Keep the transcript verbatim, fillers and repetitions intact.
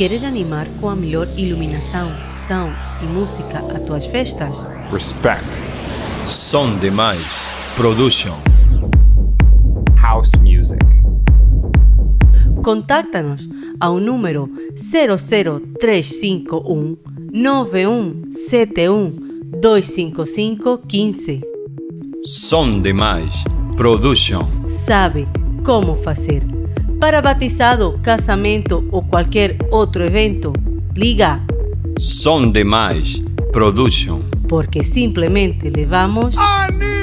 Queres animar com a melhor iluminação, som e música as tuas festas? Respect. Som Demais Production. House Music. Contáctanos ao número zero zero três cinco um nove um sete um dois cinco cinco um cinco. Som Demais Production. Sabe como fazer. Para batizado, casamento ou qualquer outro evento, liga Som Demais Production. porque simplesmente levamos Anima!